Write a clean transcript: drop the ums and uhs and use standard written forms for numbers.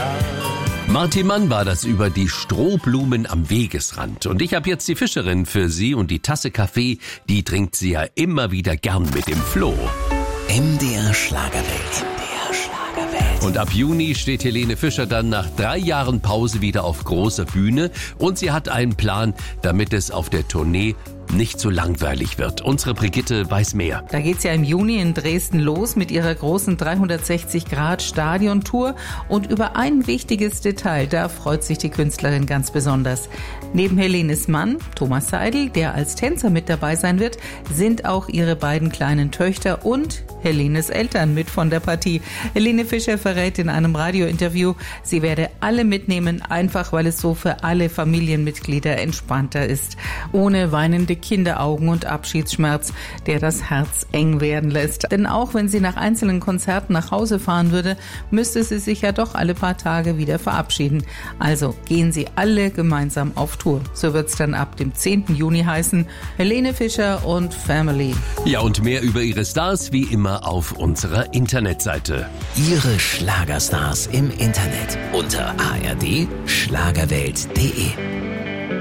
Jahr. Martin Mann war das über die Strohblumen am Wegesrand. Und ich habe jetzt die Fischerin für Sie und die Tasse Kaffee, die trinkt sie ja immer wieder gern mit dem Flo. MDR Schlagerwelt. Und ab Juni steht Helene Fischer dann nach 3 Jahren Pause wieder auf großer Bühne. Und sie hat einen Plan, damit es auf der Tournee nicht so langweilig wird. Unsere Brigitte weiß mehr. Da geht's ja im Juni in Dresden los mit ihrer großen 360-Grad-Stadiontour. Und über ein wichtiges Detail, da freut sich die Künstlerin ganz besonders. Neben Helenes Mann, Thomas Seidel, der als Tänzer mit dabei sein wird, sind auch ihre beiden kleinen Töchter und Helenes Eltern mit von der Partie. Helene Fischer verrät in einem Radiointerview, sie werde alle mitnehmen, einfach weil es so für alle Familienmitglieder entspannter ist. Ohne weinende Kinderaugen und Abschiedsschmerz, der das Herz eng werden lässt. Denn auch wenn sie nach einzelnen Konzerten nach Hause fahren würde, müsste sie sich ja doch alle paar Tage wieder verabschieden. Also gehen sie alle gemeinsam auf Tour. So wird's dann ab dem 10. Juni heißen. Helene Fischer und Family. Ja, und mehr über ihre Stars wie immer auf unserer Internetseite. Ihre Schlagerstars im Internet unter ard-schlagerwelt.de